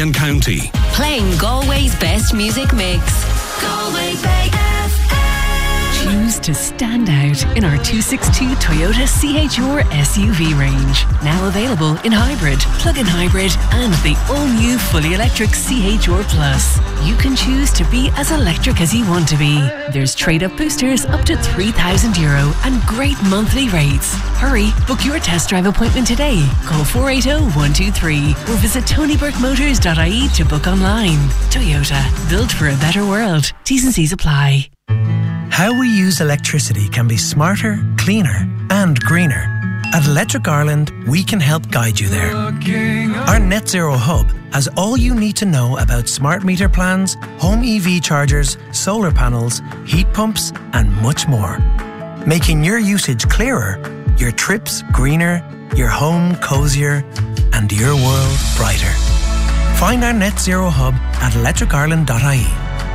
and County. Playing Galway's best music mix. Galway Bay FM. Choose to stand out in our 262 Toyota CHR SUV range. Now available in hybrid, plug-in hybrid and the all-new fully electric CHR Plus. You can choose to be as electric as you want to be. There's trade-up boosters up to €3,000 and great monthly rates. Hurry, book your test drive appointment today. Call 480-123 or visit tonyburkemotors.ie to book online. Toyota, built for a better world. T's and C's apply. How we use electricity can be smarter, cleaner and greener. At Electric Ireland, we can help guide you there. Our Net Zero Hub has all you need to know about smart meter plans, home EV chargers, solar panels, heat pumps and much more. Making your usage clearer, your trips greener, your home cosier and your world brighter. Find our Net Zero Hub at electricireland.ie.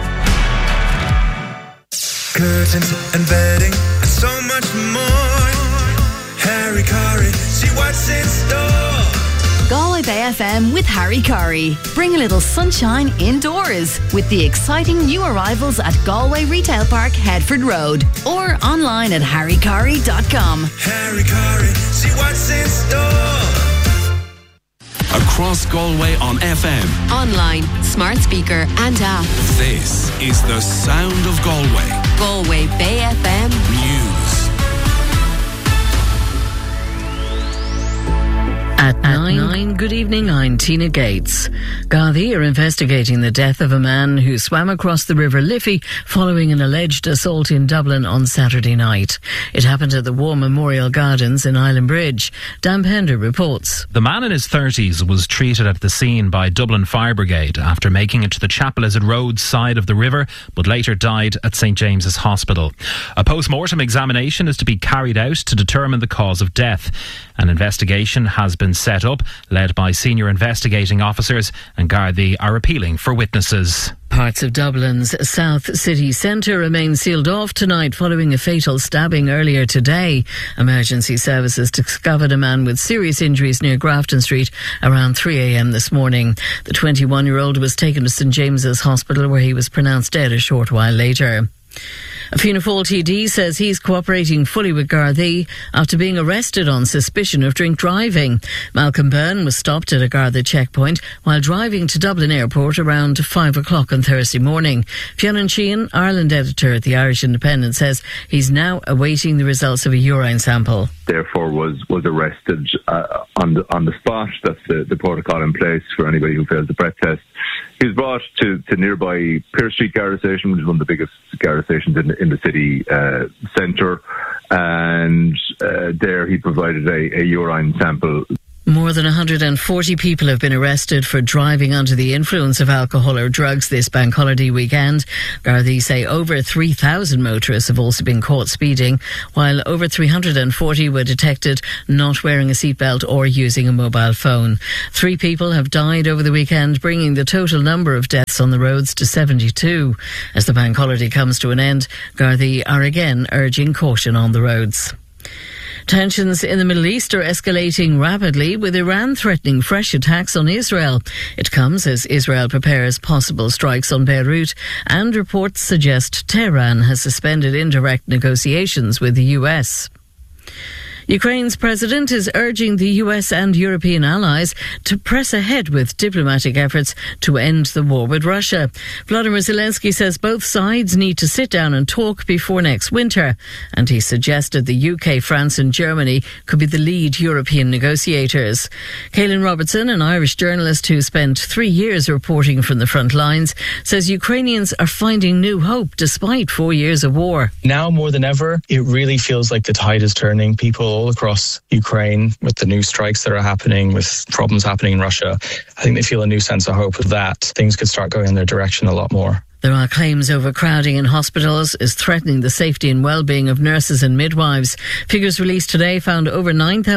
Curtains and bedding and so much more. Harry Curry, see what's in store. Galway Bay FM with Harry Curry. Bring a little sunshine indoors with the exciting new arrivals at Galway Retail Park, Headford Road, or online at harrycurry.com. Harry Curry, see what's in store. Across Galway on FM, Online, smart speaker and app. this is the sound of Galway. Galway Bay FM News. At 9, good evening, I'm Tina Gates. Gardaí are investigating the death of a man who swam across the River Liffey following an alleged assault in Dublin on Saturday night. It happened at the War Memorial Gardens in Island Bridge. Dan Pender reports. The man in his 30s was treated at the scene by Dublin Fire Brigade after making it to the Chapelizod Road side of the river, but later died at St James's Hospital. A post-mortem examination is to be carried out to determine the cause of death. An investigation has been set up, led by senior investigating officers, and Gardaí are appealing for witnesses. Parts of Dublin's South City Centre remain sealed off tonight following a fatal stabbing earlier today. Emergency services discovered a man with serious injuries near Grafton Street around 3 a.m. this morning. The 21-year-old was taken to St James's Hospital where he was pronounced dead a short while later. A Fianna Fáil TD says he's cooperating fully with Gardaí after being arrested on suspicion of drink driving. Malcolm Byrne was stopped at a Garda checkpoint while driving to Dublin Airport around 5 o'clock on Thursday morning. Fionnan Sheehan, Ireland editor at the Irish Independent, says he's now awaiting the results of a urine sample. Therefore was arrested on the spot. That's the protocol in place for anybody who fails the breath test. He was brought to nearby Pearse Street Garda Station, which is one of the biggest Garda stations in the city centre, and there he provided a urine sample. More than 140 people have been arrested for driving under the influence of alcohol or drugs this bank holiday weekend. Gardaí say over 3,000 motorists have also been caught speeding, while over 340 were detected not wearing a seatbelt or using a mobile phone. 3 people have died over the weekend, bringing the total number of deaths on the roads to 72. As the bank holiday comes to an end, Gardaí are again urging caution on the roads. Tensions in the Middle East are escalating rapidly, with Iran threatening fresh attacks on Israel. It comes as Israel prepares possible strikes on Beirut, and reports suggest Tehran has suspended indirect negotiations with the US. Ukraine's president is urging the US and European allies to press ahead with diplomatic efforts to end the war with Russia. Volodymyr Zelensky says both sides need to sit down and talk before next winter, and he suggested the UK, France and Germany could be the lead European negotiators. Caelan Robertson, an Irish journalist who spent 3 years reporting from the front lines, says Ukrainians are finding new hope despite 4 years of war. Now more than ever, it really feels like the tide is turning. People all across Ukraine, with the new strikes that are happening, with problems happening in Russia, I think they feel a new sense of hope that things could start going in their direction a lot more. There are claims overcrowding in hospitals is threatening the safety and well-being of nurses and midwives. Figures released today found over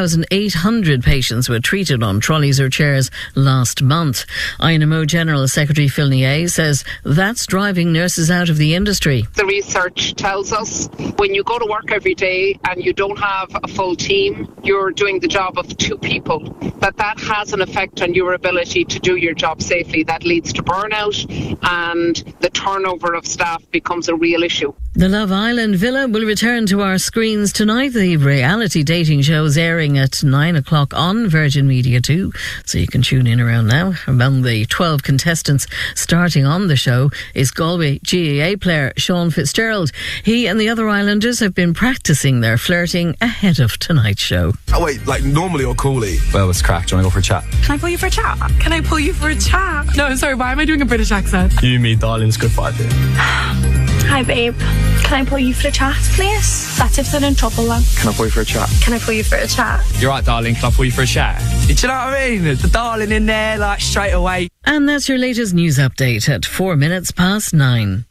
9,800 patients were treated on trolleys or chairs last month. INMO General Secretary Phil Nier says that's driving nurses out of the industry. The research tells us when you go to work every day and you don't have a full team, you're doing the job of two people, that has an effect on your ability to do your job safely. That leads to burnout, and the turnover of staff becomes a real issue. The Love Island Villa will return to our screens tonight. The reality dating show is airing at 9 o'clock on Virgin Media 2, so you can tune in around now. Among the 12 contestants starting on the show is Galway GAA player Sean Fitzgerald. He and the other islanders have been practising their flirting ahead of tonight's show. Oh wait, like normally or coolly? Well, it's cracked. Do you want to go for a chat? Can I pull you for a chat? Can I pull you for a chat? No, sorry, why am I doing a British accent? You, me, darling, it's good fight there. Hi babe, can I pull you for a chat, please? That's if they're in trouble then. Can I pull you for a chat? Can I pull you for a chat? You're right, darling, can I pull you for a chat? Do you know what I mean? The darling in there, like, straight away. And that's your latest news update at 4 minutes past 9.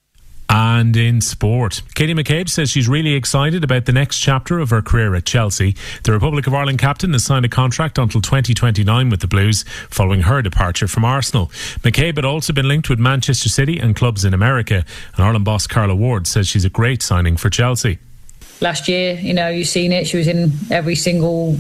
And in sport, Katie McCabe says she's really excited about the next chapter of her career at Chelsea. The Republic of Ireland captain has signed a contract until 2029 with the Blues following her departure from Arsenal. McCabe had also been linked with Manchester City and clubs in America. And Ireland boss Carla Ward says she's a great signing for Chelsea. Last year, you've seen it. She was in every single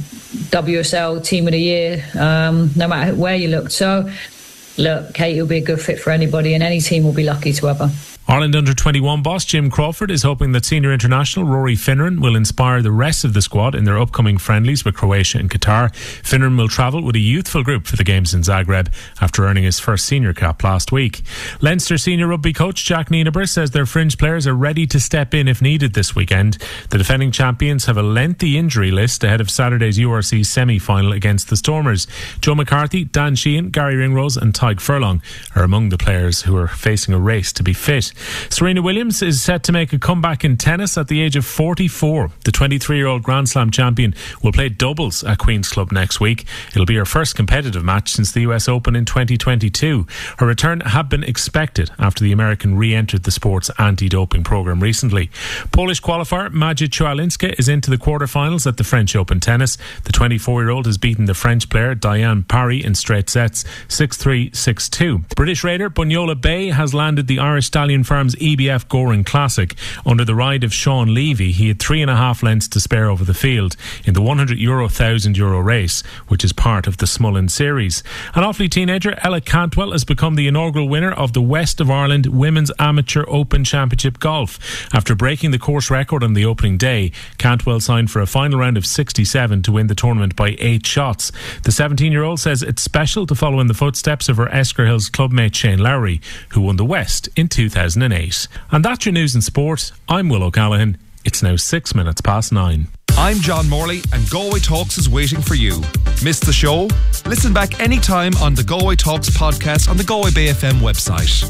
WSL team of the year, no matter where you looked. So, look, Katie will be a good fit for anybody, and any team will be lucky to have her. Ireland under-21 boss Jim Crawford is hoping that senior international Rory Finneran will inspire the rest of the squad in their upcoming friendlies with Croatia and Qatar. Finneran will travel with a youthful group for the games in Zagreb after earning his first senior cap last week. Leinster senior rugby coach Jack Nienaber says their fringe players are ready to step in if needed this weekend. The defending champions have a lengthy injury list ahead of Saturday's URC semi-final against the Stormers. Joe McCarthy, Dan Sheehan, Gary Ringrose and Tyg Furlong are among the players who are facing a race to be fit. Serena Williams is set to make a comeback in tennis at the age of 44. The 23-year-old Grand Slam champion will play doubles at Queen's Club next week. It'll be her first competitive match since the US Open in 2022. Her return had been expected after the American re-entered the sport's anti-doping programme recently. Polish qualifier Maciej Cialinska is into the quarterfinals at the French Open tennis. The 24-year-old has beaten the French player Diane Parry in straight sets 6-3, 6-2. British raider Bunyola Bay has landed the Irish Stallion Farms EBF Goring Classic. Under the ride of Sean Levy, he had 3.5 lengths to spare over the field in the €100,000 €1,000 race, which is part of the Smullen Series. An Offaly teenager, Ella Cantwell, has become the inaugural winner of the West of Ireland Women's Amateur Open Championship Golf. After breaking the course record on the opening day, Cantwell signed for a final round of 67 to win the tournament by 8 shots. The 17-year-old says it's special to follow in the footsteps of her Esker Hills clubmate Shane Lowry, who won the West in 2008. And that's your news and sport. I'm Will O'Callaghan. It's now 6 minutes past 9. I'm John Morley and Galway Talks is waiting for you. Missed the show? Listen back anytime on the Galway Talks podcast on the Galway Bay FM website.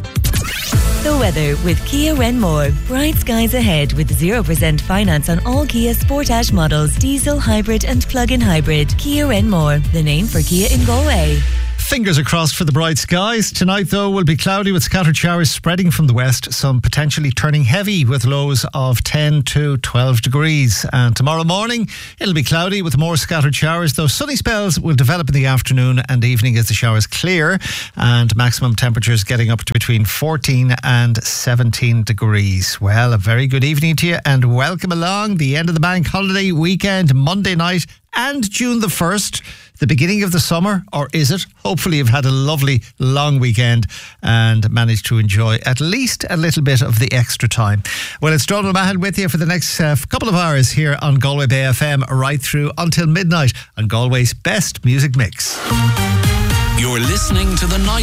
The weather with Kia Renmore. Bright skies ahead with 0% finance on all Kia Sportage models, diesel, hybrid and plug-in hybrid. Kia Renmore, the name for Kia in Galway. Fingers are crossed for the bright skies. Tonight, though, will be cloudy with scattered showers spreading from the west, some potentially turning heavy with lows of 10 to 12 degrees. And tomorrow morning, it'll be cloudy with more scattered showers, though sunny spells will develop in the afternoon and evening as the showers clear, and maximum temperatures getting up to between 14 and 17 degrees. Well, a very good evening to you and welcome along the end of the bank holiday weekend, Monday night and June the 1st. The beginning of the summer, or is it? Hopefully you've had a lovely long weekend and managed to enjoy at least a little bit of the extra time. Well, it's Donald Mahon with you for the next couple of hours here on Galway Bay FM, right through until midnight on Galway's best music mix. You're listening to The Night